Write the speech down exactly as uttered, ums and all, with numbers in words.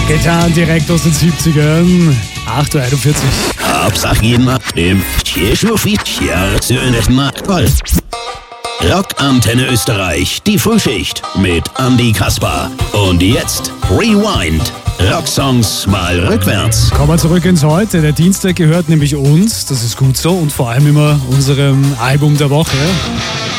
Getan direkt aus den siebzigern. acht Uhr einundvierzig. Hauptsache immer im Rockantenne Österreich, die Frühschicht mit Andy Kaspar. Und jetzt Rewind. Rocksongs mal rückwärts. Kommen wir zurück ins Heute. Der Dienstag gehört nämlich uns, das ist gut so, und vor allem immer unserem Album der Woche.